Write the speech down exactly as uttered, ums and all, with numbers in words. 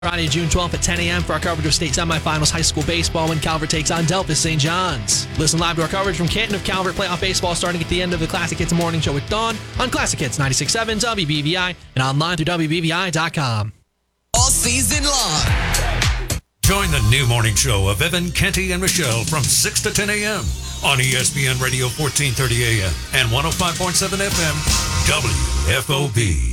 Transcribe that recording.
Friday, June twelfth at ten a.m. for our coverage of state semifinals high school baseball when Calvert takes on Delphus Saint John's. Listen live to our coverage from Canton of Calvert playoff baseball starting at the end of the Classic Hits Morning Show with Dawn on Classic Hits ninety-six point seven W B V I and online through W B V I dot com. All season long. Join the new morning show of Evan, Kenty, and Michelle from six to ten a.m. on E S P N Radio fourteen thirty A M and one oh five point seven F M W F O B.